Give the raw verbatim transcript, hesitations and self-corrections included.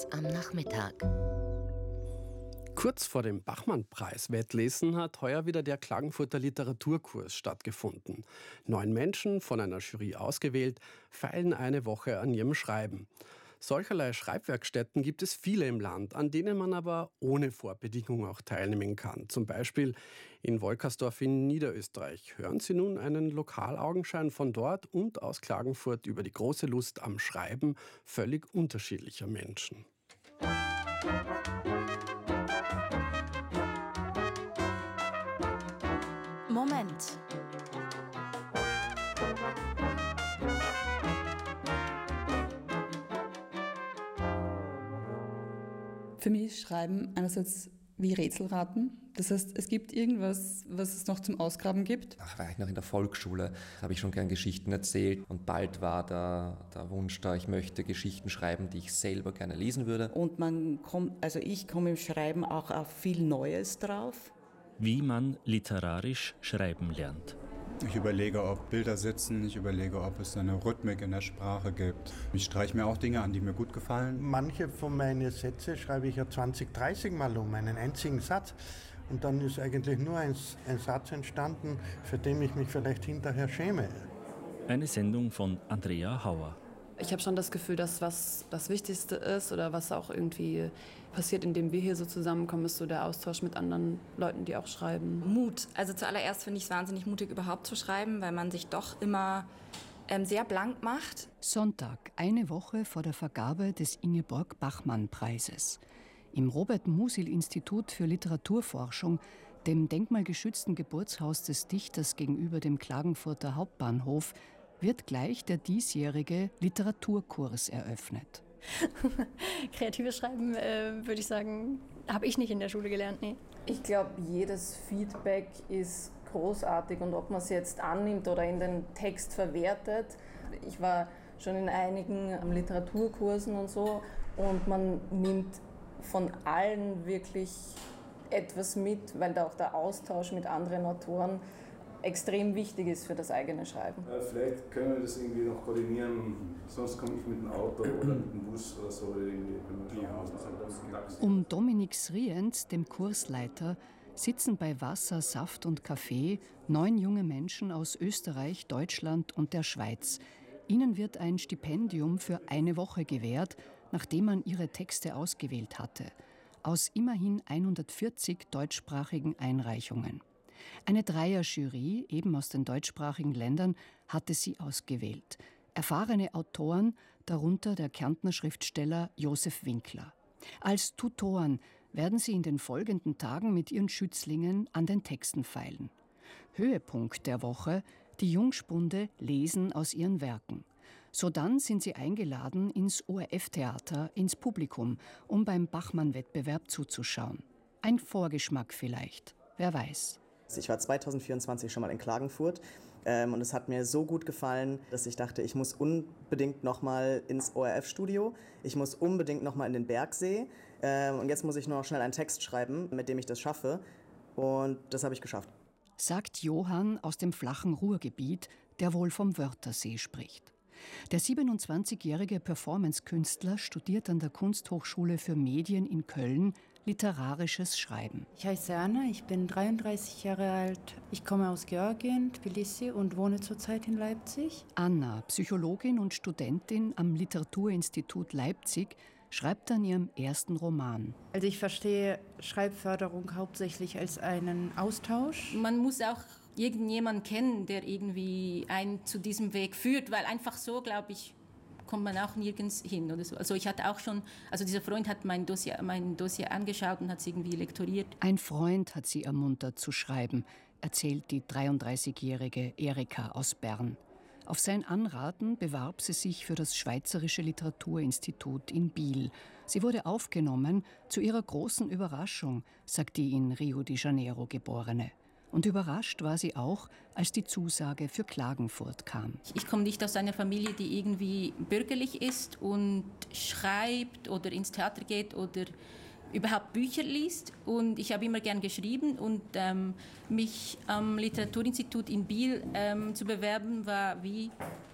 am Nachmittag. Kurz vor dem Bachmann-Preis-Wettlesen hat heuer wieder der Klagenfurter Literaturkurs stattgefunden. Neun Menschen, von einer Jury ausgewählt, feilen eine Woche an ihrem Schreiben. Solcherlei Schreibwerkstätten gibt es viele im Land, an denen man aber ohne Vorbedingung auch teilnehmen kann. Zum Beispiel in Wolkersdorf in Niederösterreich. Hören Sie nun einen Lokalaugenschein von dort und aus Klagenfurt über die große Lust am Schreiben völlig unterschiedlicher Menschen. Moment. Für mich ist Schreiben einerseits wie Rätselraten. Das heißt, es gibt irgendwas, was es noch zum Ausgraben gibt. Ach, war ich noch in der Volksschule, habe ich schon gern Geschichten erzählt. Und bald war der, der Wunsch da, ich möchte Geschichten schreiben, die ich selber gerne lesen würde. Und man kommt, also ich komme im Schreiben auch auf viel Neues drauf. Wie man literarisch schreiben lernt. Ich überlege, ob Bilder sitzen, ich überlege, ob es eine Rhythmik in der Sprache gibt. Ich streiche mir auch Dinge an, die mir gut gefallen. Manche von meinen Sätzen schreibe ich ja zwanzig, dreißig Mal um, einen einzigen Satz. Und dann ist eigentlich nur ein, ein Satz entstanden, für den ich mich vielleicht hinterher schäme. Eine Sendung von Andrea Hauer. Ich habe schon das Gefühl, dass was das Wichtigste ist oder was auch irgendwie passiert, indem wir hier so zusammenkommen, ist so der Austausch mit anderen Leuten, die auch schreiben. Mut. Also zuallererst finde ich es wahnsinnig mutig, überhaupt zu schreiben, weil man sich doch immer ähm, sehr blank macht. Sonntag, eine Woche vor der Vergabe des Ingeborg-Bachmann-Preises. Im Robert-Musil-Institut für Literaturforschung, dem denkmalgeschützten Geburtshaus des Dichters gegenüber dem Klagenfurter Hauptbahnhof, wird gleich der diesjährige Literaturkurs eröffnet. Kreatives Schreiben, äh, würde ich sagen, habe ich nicht in der Schule gelernt, nee. Ich glaube, jedes Feedback ist großartig und ob man es jetzt annimmt oder in den Text verwertet. Ich war schon in einigen Literaturkursen und so und man nimmt von allen wirklich etwas mit, weil da auch der Austausch mit anderen Autoren extrem wichtig ist für das eigene Schreiben. Ja, vielleicht können wir das irgendwie noch koordinieren, sonst komme ich mit dem Auto oder mit dem Bus oder so. Oder irgendwie. Um Dominik Sriens, dem Kursleiter, sitzen bei Wasser, Saft und Kaffee neun junge Menschen aus Österreich, Deutschland und der Schweiz. Ihnen wird ein Stipendium für eine Woche gewährt, nachdem man ihre Texte ausgewählt hatte, aus immerhin hundertvierzig deutschsprachigen Einreichungen. Eine Dreierjury, eben aus den deutschsprachigen Ländern, hatte sie ausgewählt. Erfahrene Autoren, darunter der Kärntner Schriftsteller Josef Winkler. Als Tutoren werden sie in den folgenden Tagen mit ihren Schützlingen an den Texten feilen. Höhepunkt der Woche: die Jungspunde lesen aus ihren Werken. Sodann sind sie eingeladen ins O R F-Theater, ins Publikum, um beim Bachmann-Wettbewerb zuzuschauen. Ein Vorgeschmack vielleicht, wer weiß. Ich war zwanzig vierundzwanzig schon mal in Klagenfurt ähm, und es hat mir so gut gefallen, dass ich dachte, ich muss unbedingt noch mal ins O R F-Studio, ich muss unbedingt noch mal in den Bergsee ähm, und jetzt muss ich nur noch schnell einen Text schreiben, mit dem ich das schaffe, und das habe ich geschafft. Sagt Johann aus dem flachen Ruhrgebiet, der wohl vom Wörthersee spricht. Der siebenundzwanzigjährige Performance-Künstler studiert an der Kunsthochschule für Medien in Köln literarisches Schreiben. Ich heiße Anna, ich bin dreiunddreißig Jahre alt. Ich komme aus Georgien, Tbilisi, und wohne zurzeit in Leipzig. Anna, Psychologin und Studentin am Literaturinstitut Leipzig, schreibt an ihrem ersten Roman. Also ich verstehe Schreibförderung hauptsächlich als einen Austausch. Man muss auch irgendjemanden kennen, der irgendwie einen zu diesem Weg führt, weil einfach so, glaube ich, kommt man auch nirgends hin oder so. Also ich hatte auch schon, also dieser Freund hat mein Dossier, mein Dossier angeschaut und hat es irgendwie lektoriert. Ein Freund hat sie ermuntert zu schreiben, erzählt die dreiunddreißigjährige Erika aus Bern. Auf sein Anraten bewarb sie sich für das Schweizerische Literaturinstitut in Biel. Sie wurde aufgenommen, zu ihrer großen Überraschung, sagt die in Rio de Janeiro Geborene. Und überrascht war sie auch, als die Zusage für Klagenfurt kam. Ich komme nicht aus einer Familie, die irgendwie bürgerlich ist und schreibt oder ins Theater geht oder überhaupt Bücher liest. Und ich habe immer gern geschrieben und ähm, mich am Literaturinstitut in Biel ähm, zu bewerben, war wie